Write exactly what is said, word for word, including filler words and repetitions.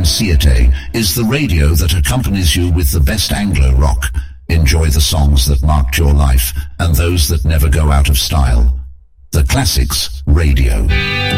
and Siete is the radio that accompanies you with the best Anglo rock. Enjoy the songs that marked your life and those that never go out of style. The Classics Radio.